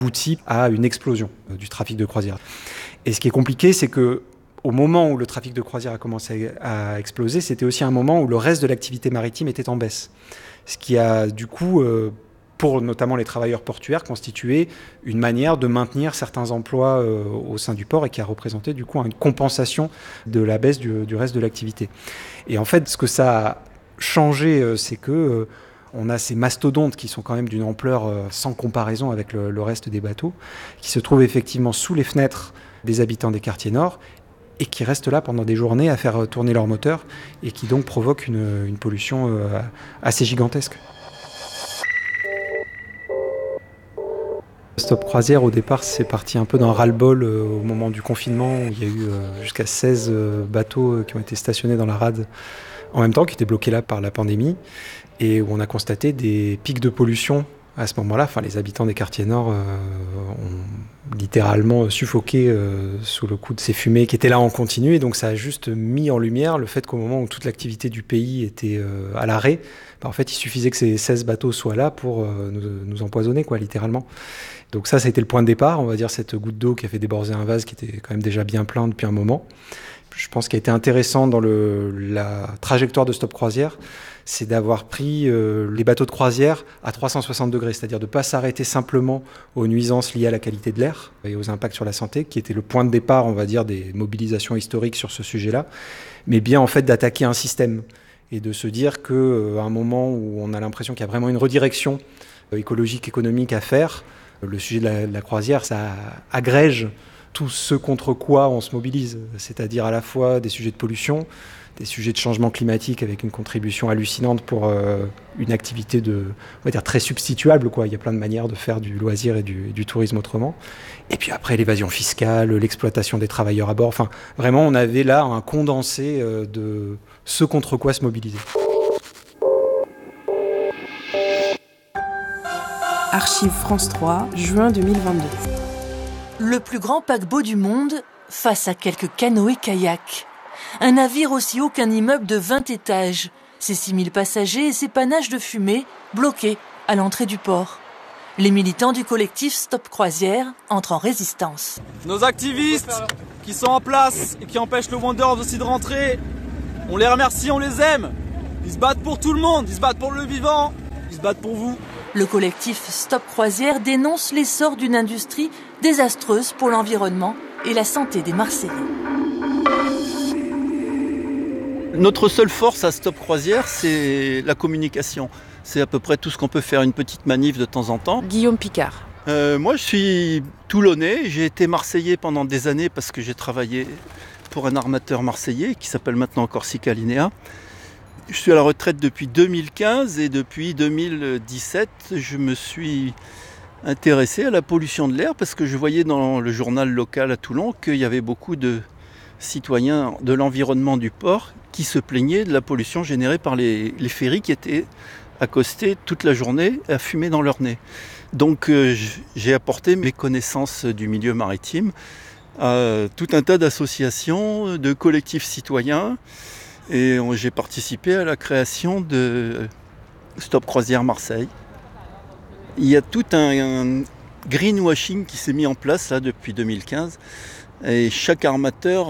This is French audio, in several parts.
abouti à une explosion du trafic de croisière. Et ce qui est compliqué, c'est que au moment où le trafic de croisière a commencé à exploser, c'était aussi un moment où le reste de l'activité maritime était en baisse. Ce qui a du coup, pour notamment les travailleurs portuaires, constitué une manière de maintenir certains emplois au sein du port et qui a représenté du coup une compensation de la baisse du reste de l'activité. Et en fait, ce que ça a changé, c'est que on a ces mastodontes qui sont quand même d'une ampleur sans comparaison avec le reste des bateaux, qui se trouvent effectivement sous les fenêtres des habitants des quartiers nord et qui restent là pendant des journées à faire tourner leurs moteurs et qui donc provoquent une pollution assez gigantesque. Stop Croisière, au départ, c'est parti un peu d'un ras-le-bol au moment du confinement où il y a eu jusqu'à 16 bateaux qui ont été stationnés dans la rade en même temps, qui étaient bloqués là par la pandémie et où on a constaté des pics de pollution à ce moment-là. Enfin, les habitants des quartiers nord ont littéralement suffoqué sous le coup de ces fumées qui étaient là en continu. Et donc, ça a juste mis en lumière le fait qu'au moment où toute l'activité du pays était à l'arrêt, en fait, il suffisait que ces 16 bateaux soient là pour nous empoisonner, quoi, littéralement. Donc ça a été le point de départ, on va dire, cette goutte d'eau qui a fait déborder un vase qui était quand même déjà bien plein depuis un moment. Je pense qu'il a été intéressant dans la trajectoire de Stop Croisière, c'est d'avoir pris les bateaux de croisière à 360 degrés, c'est-à-dire de ne pas s'arrêter simplement aux nuisances liées à la qualité de l'air et aux impacts sur la santé, qui était le point de départ, on va dire, des mobilisations historiques sur ce sujet-là, mais bien en fait d'attaquer un système et de se dire qu'à un moment où on a l'impression qu'il y a vraiment une redirection écologique, économique à faire, le sujet de la croisière, ça agrège tout ce contre quoi on se mobilise, c'est-à-dire à la fois des sujets de pollution, des sujets de changement climatique avec une contribution hallucinante pour une activité on va dire très substituable, quoi. Il y a plein de manières de faire du loisir et du tourisme autrement. Et puis après, l'évasion fiscale, l'exploitation des travailleurs à bord. Enfin, vraiment, on avait là un condensé de ce contre quoi se mobiliser. Archives France 3, juin 2022. Le plus grand paquebot du monde face à quelques canoës-kayaks. Un navire aussi haut qu'un immeuble de 20 étages. Ses 6000 passagers et ses panaches de fumée bloqués à l'entrée du port. Les militants du collectif Stop Croisière entrent en résistance. Nos activistes qui sont en place et qui empêchent le Wonder aussi de rentrer, on les remercie, on les aime. Ils se battent pour tout le monde, ils se battent pour le vivant, ils se battent pour vous. Le collectif Stop Croisière dénonce l'essor d'une industrie désastreuse pour l'environnement et la santé des Marseillais. Notre seule force à Stop Croisière, c'est la communication. C'est à peu près tout ce qu'on peut faire, une petite manif de temps en temps. Guillaume Picard. Moi, je suis toulonnais. J'ai été marseillais pendant des années parce que j'ai travaillé pour un armateur marseillais qui s'appelle maintenant Corsica Linea. Je suis à la retraite depuis 2015 et depuis 2017, je me suis intéressé à la pollution de l'air parce que je voyais dans le journal local à Toulon qu'il y avait beaucoup de citoyens de l'environnement du port qui se plaignaient de la pollution générée par les ferries qui étaient accostés toute la journée à fumer dans leur nez. Donc j'ai apporté mes connaissances du milieu maritime à tout un tas d'associations, de collectifs citoyens. Et j'ai participé à la création de Stop Croisière Marseille. Il y a tout un greenwashing qui s'est mis en place là, depuis 2015. Et chaque armateur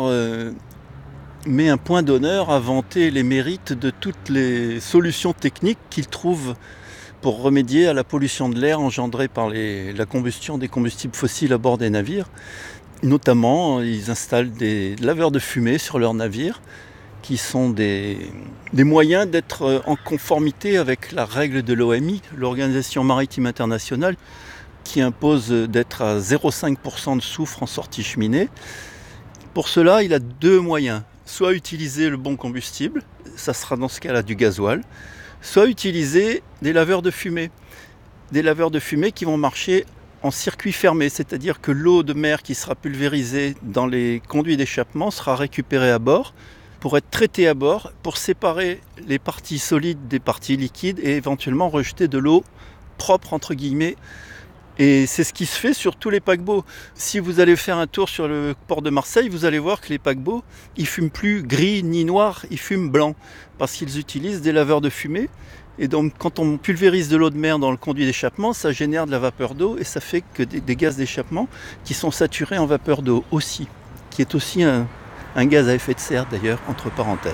met un point d'honneur à vanter les mérites de toutes les solutions techniques qu'il trouve pour remédier à la pollution de l'air engendrée par la combustion des combustibles fossiles à bord des navires. Notamment, ils installent des laveurs de fumée sur leurs navires, qui sont des moyens d'être en conformité avec la règle de l'OMI, l'Organisation Maritime Internationale, qui impose d'être à 0,5% de soufre en sortie cheminée. Pour cela, il a deux moyens. Soit utiliser le bon combustible, ça sera dans ce cas-là du gasoil, soit utiliser des laveurs de fumée. Des laveurs de fumée qui vont marcher en circuit fermé, c'est-à-dire que l'eau de mer qui sera pulvérisée dans les conduits d'échappement sera récupérée à bord, pour être traité à bord, pour séparer les parties solides des parties liquides et éventuellement rejeter de l'eau propre, entre guillemets. Et c'est ce qui se fait sur tous les paquebots. Si vous allez faire un tour sur le port de Marseille, vous allez voir que les paquebots, ils fument plus gris ni noir, ils fument blanc, parce qu'ils utilisent des laveurs de fumée. Et donc quand on pulvérise de l'eau de mer dans le conduit d'échappement, ça génère de la vapeur d'eau et ça fait que des gaz d'échappement qui sont saturés en vapeur d'eau aussi, qui est aussi un gaz à effet de serre d'ailleurs, entre parenthèses.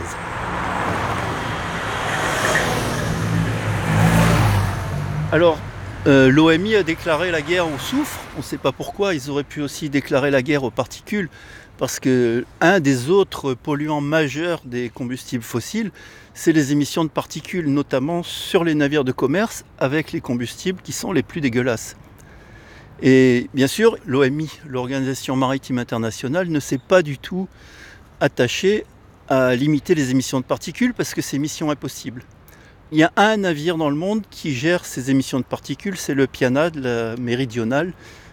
Alors, l'OMI a déclaré la guerre au soufre, on ne sait pas pourquoi, ils auraient pu aussi déclarer la guerre aux particules, parce que un des autres polluants majeurs des combustibles fossiles, c'est les émissions de particules, notamment sur les navires de commerce, avec les combustibles qui sont les plus dégueulasses. Et bien sûr, l'OMI, l'Organisation maritime internationale, ne s'est pas du tout attachée à limiter les émissions de particules, parce que c'est mission impossible. Il y a un navire dans le monde qui gère ces émissions de particules, c'est le Piana de la Méridionale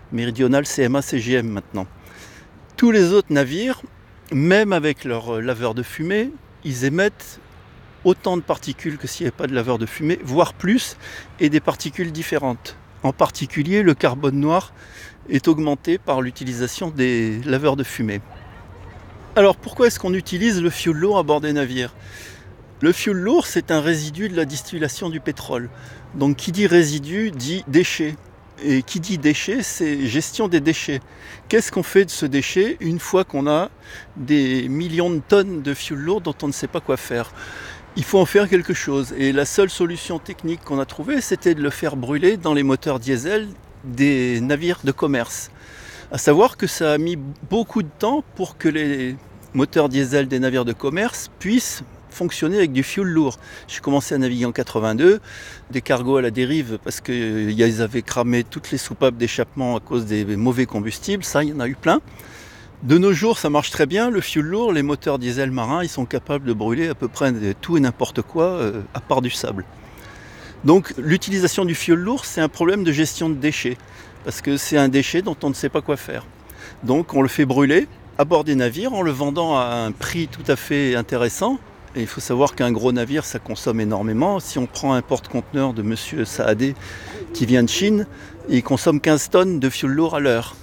CMA-CGM maintenant. Tous les autres navires, même avec leur laveur de fumée, ils émettent autant de particules que s'il n'y avait pas de laveur de fumée, voire plus, et des particules différentes. En particulier, le carbone noir est augmenté par l'utilisation des laveurs de fumée. Alors pourquoi est-ce qu'on utilise le fioul lourd à bord des navires ? Le fioul lourd, c'est un résidu de la distillation du pétrole. Donc qui dit résidu dit déchet. Et qui dit déchet, c'est gestion des déchets. Qu'est-ce qu'on fait de ce déchet une fois qu'on a des millions de tonnes de fioul lourd dont on ne sait pas quoi faire ? Il faut en faire quelque chose. Et la seule solution technique qu'on a trouvée, c'était de le faire brûler dans les moteurs diesel des navires de commerce. À savoir que ça a mis beaucoup de temps pour que les moteurs diesel des navires de commerce puissent fonctionner avec du fioul lourd. J'ai commencé à naviguer en 82, des cargos à la dérive parce qu'ils avaient cramé toutes les soupapes d'échappement à cause des mauvais combustibles, ça il y en a eu plein. De nos jours ça marche très bien, le fioul lourd, les moteurs diesel marins, ils sont capables de brûler à peu près tout et n'importe quoi à part du sable. Donc l'utilisation du fioul lourd c'est un problème de gestion de déchets, parce que c'est un déchet dont on ne sait pas quoi faire. Donc on le fait brûler à bord des navires en le vendant à un prix tout à fait intéressant. Et il faut savoir qu'un gros navire, ça consomme énormément. Si on prend un porte-conteneur de Monsieur Saadé qui vient de Chine, il consomme 15 tonnes de fioul lourd à l'heure.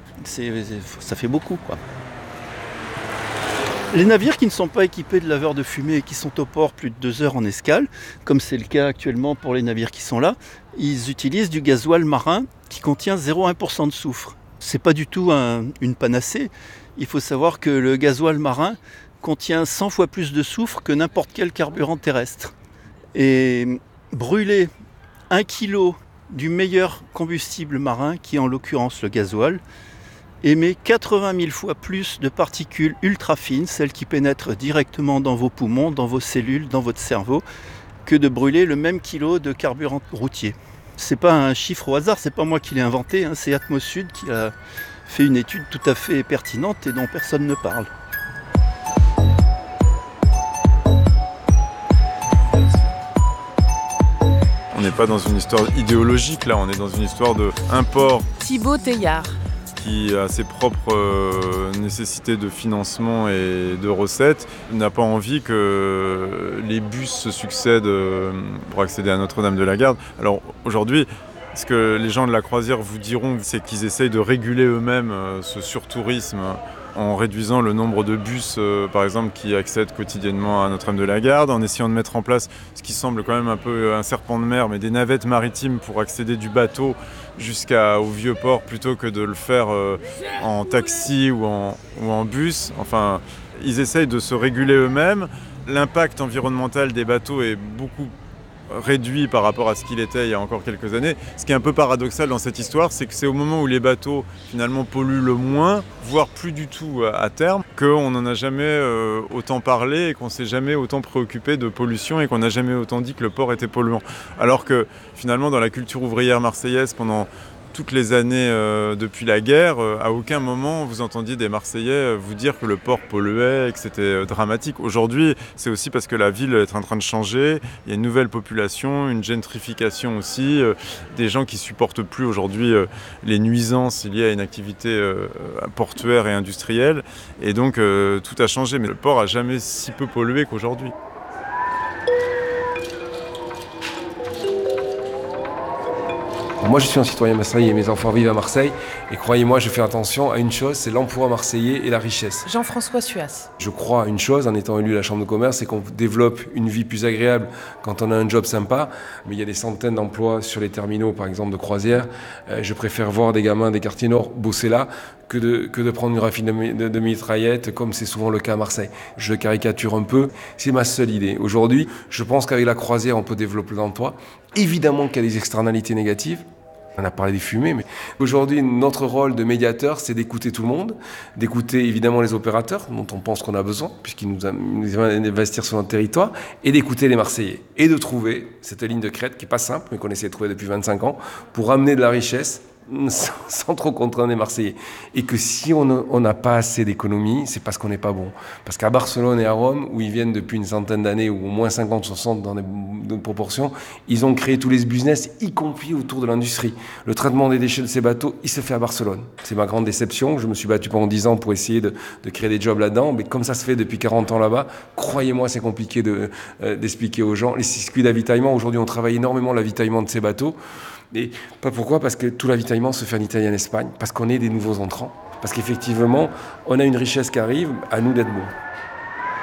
Ça fait beaucoup, quoi. Les navires qui ne sont pas équipés de laveurs de fumée et qui sont au port plus de 2 heures en escale, comme c'est le cas actuellement pour les navires qui sont là, ils utilisent du gasoil marin qui contient 0,1% de soufre. C'est pas du tout une panacée. Il faut savoir que le gasoil marin contient 100 fois plus de soufre que n'importe quel carburant terrestre. Et brûler 1 kilo du meilleur combustible marin, qui est en l'occurrence le gasoil, émet 80 000 fois plus de particules ultra fines, celles qui pénètrent directement dans vos poumons, dans vos cellules, dans votre cerveau, que de brûler le même kilo de carburant routier. C'est pas un chiffre au hasard, c'est pas moi qui l'ai inventé, c'est Atmosud qui a fait une étude tout à fait pertinente et dont personne ne parle. On n'est pas dans une histoire idéologique, là, on est dans une histoire d'un port Thibaut Teillard. qui a ses propres nécessités de financement et de recettes, n'a pas envie que les bus se succèdent pour accéder à Notre-Dame de la Garde. Alors aujourd'hui, ce que les gens de la croisière vous diront, c'est qu'ils essayent de réguler eux-mêmes ce surtourisme en réduisant le nombre de bus, par exemple, qui accèdent quotidiennement à Notre-Dame de la Garde, en essayant de mettre en place ce qui semble quand même un peu un serpent de mer, mais des navettes maritimes pour accéder du bateau jusqu'au vieux port, plutôt que de le faire en taxi ou en bus. Enfin, ils essayent de se réguler eux-mêmes. L'impact environnemental des bateaux est beaucoup réduit par rapport à ce qu'il était il y a encore quelques années. Ce qui est un peu paradoxal dans cette histoire, c'est que c'est au moment où les bateaux finalement polluent le moins, voire plus du tout à terme, qu'on n'en a jamais autant parlé et qu'on s'est jamais autant préoccupé de pollution et qu'on n'a jamais autant dit que le port était polluant. Alors que finalement dans la culture ouvrière marseillaise, pendant toutes les années depuis la guerre, à aucun moment vous entendiez des Marseillais vous dire que le port polluait et que c'était dramatique. Aujourd'hui, c'est aussi parce que la ville est en train de changer, il y a une nouvelle population, une gentrification aussi, des gens qui supportent plus aujourd'hui les nuisances liées à une activité portuaire et industrielle, et donc tout a changé, mais le port a jamais si peu pollué qu'aujourd'hui. Moi, je suis un citoyen marseillais et mes enfants vivent à Marseille. Et croyez-moi, je fais attention à une chose, c'est l'emploi marseillais et la richesse. Jean-François Suas. Je crois à une chose, en étant élu à la Chambre de commerce, c'est qu'on développe une vie plus agréable quand on a un job sympa. Mais il y a des centaines d'emplois sur les terminaux, par exemple, de croisière. Je préfère voir des gamins des quartiers nord bosser là que de prendre une rafine de mitraillettes, comme c'est souvent le cas à Marseille. Je caricature un peu, c'est ma seule idée. Aujourd'hui, je pense qu'avec la croisière, on peut développer l'emploi. Évidemment qu'il y a des externalités négatives. On a parlé des fumées, mais aujourd'hui, notre rôle de médiateur, c'est d'écouter tout le monde, d'écouter évidemment les opérateurs, dont on pense qu'on a besoin, puisqu'ils nous investir sur notre territoire, et d'écouter les Marseillais. Et de trouver cette ligne de crête qui n'est pas simple, mais qu'on essaie de trouver depuis 25 ans, pour amener de la richesse, sans trop contraindre les Marseillais. Et que si on n'a pas assez d'économie, c'est parce qu'on n'est pas bon. Parce qu'à Barcelone et à Rome, où ils viennent depuis une centaine d'années, ou au moins 50-60 dans des proportions, ils ont créé tous les business, y compris autour de l'industrie. Le traitement des déchets de ces bateaux, il se fait à Barcelone. C'est ma grande déception. Je me suis battu pendant 10 ans pour essayer de créer des jobs là-dedans. Mais comme ça se fait depuis 40 ans là-bas, croyez-moi, c'est compliqué d'expliquer aux gens. Les circuits d'avitaillement, aujourd'hui, on travaille énormément l'avitaillement de ces bateaux. Et pas pourquoi, parce que tout l'avitaillement se fait en Italie et en Espagne, parce qu'on est des nouveaux entrants, parce qu'effectivement, on a une richesse qui arrive, à nous d'être bons.